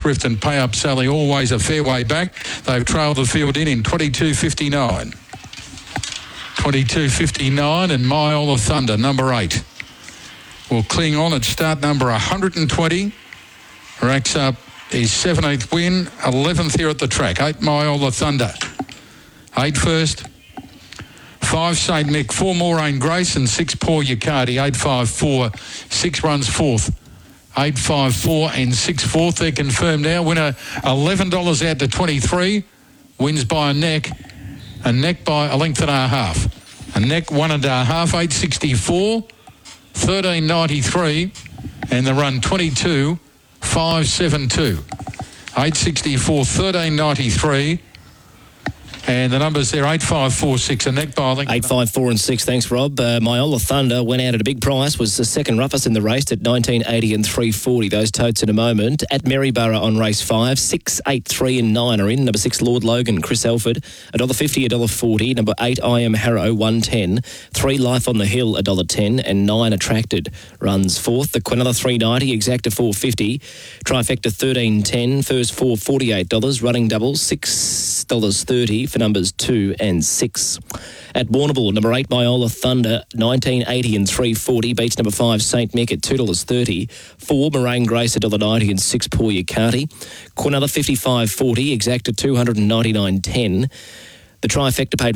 Spendthrift and Pay Up Sally always a fair way back. They've trailed the field in 22.59. 22.59 and My All of Thunder, number 8. Will cling on at start number 120. Racks up his 17th win, 11th here at the track. 8 My All of Thunder. 8 first. 5 St Nick, 4 Moraine Grace and 6 Paul Yucardi. 8-5-4, 6 runs fourth. 8-5-4 and 6 fourth. They're confirmed now. Winner $11 out to 23. Wins by a neck by a length and a half. A neck 1.5. 8.64, 13.93, and the run 22.572. 8.64, 13.93. And the numbers there, 8.546, a neck by a length. 8.54 and 6, thanks, Rob. Myola Thunder went out at a big price, was the second roughest in the race at 19.80 and 3.40. Those totes in a moment. At Maryborough on race 5, 6, 8, 3 and 9 are in. Number 6, Lord Logan, Chris Elford, $1.50, $1.40. Number 8, I Am Harrow, 1.10. 3, Life on the Hill, $1.10. And 9, Attracted, runs fourth. The Quinella, $3.90, Exacta, $4.50. Trifecta, $13.10. First 4, $48. Running doubles, $6.30 for numbers 2 and 6. At Warrnambool, number 8, Myola Thunder, 19.80 and 3.40. Beats number 5, St Mick at $2.30. 4, Moraine Grace at $1.90 and 6, Paul Yucardi. Quinella, 55.40. Exacta, $299.10. The trifecta paid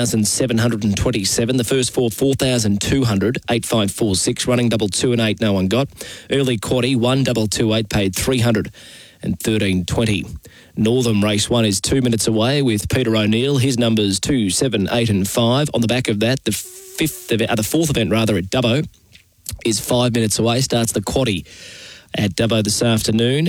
$1,727. The first 4, $4,200. 8.546. Running double 2 and 8, no one got. Early quaddie, 1.228, paid $300 and 13.20. Northern race 1 is 2 minutes away with Peter O'Neill. His numbers 2, 7, 8 and 5. On the back of that, the fourth event at Dubbo is 5 minutes away. Starts the quaddie at Dubbo this afternoon.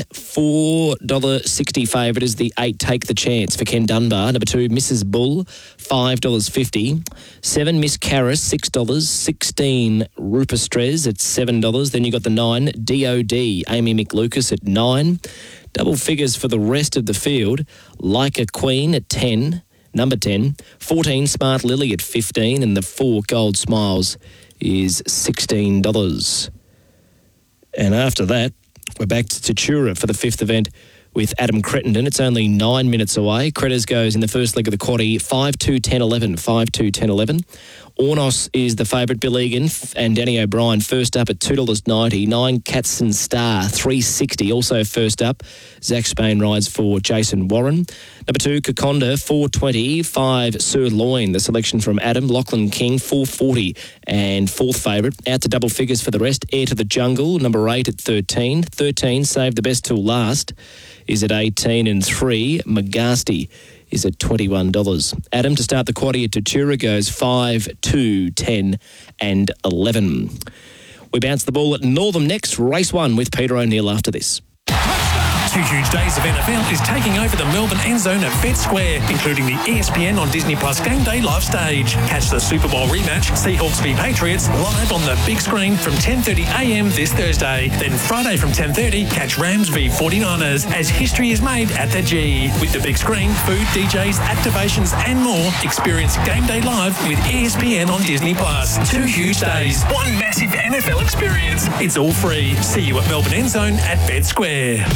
$4.60 favourite is the 8, Take the Chance for Ken Dunbar. Number 2, Mrs. Bull, $5.50. 7, Miss Karras, $6. 16, Rupistrez at $7. Then you got the 9, DOD, Amy McLucas at $9. Double figures for the rest of the field. Like a Queen at 10, number 10. 14, Smart Lily at 15. And the 4, Gold Smiles, is $16. And after that, we're back to Tatura for the 5th event with Adam Crittenden. It's only 9 minutes away. Cretters goes in the first leg of the quaddie, 5-2, 10-11, 5-2, 10-11. Ornos is the favourite. Bill Egan and Danny O'Brien first up at $2.90. 9, Catson Star, $3.60. Also first up, Zach Spain rides for Jason Warren. Number 2, Kakonda, $4.20. 5, Sirloin, the selection from Adam. Lachlan King, $4.40. And 4th favourite. Out to double figures for the rest. Air to the Jungle, number 8 at 13. 13, Save the Best Till Last, is at 18 and 3. Magasty is at $21. Adam, to start the quaddie at Tatura, goes 5, 2, 10 and 11. We bounce the ball at Northam next. Race 1 with Peter O'Neill after this. 2 huge days of NFL is taking over the Melbourne end zone at Bet Square, including the ESPN on Disney Plus Game Day live stage. Catch the Super Bowl rematch, Seahawks v Patriots, live on the big screen from 10:30am this Thursday. Then Friday from 10:30, catch Rams v 49ers as history is made at the G. With the big screen, food, DJs, activations and more, experience Game Day live with ESPN on Disney Plus. 2 huge days, 1 massive NFL experience. It's all free. See you at Melbourne end zone at Bet Square.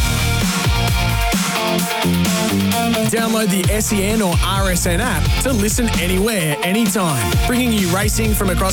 Download the SEN or RSN app to listen anywhere, anytime, bringing you racing from across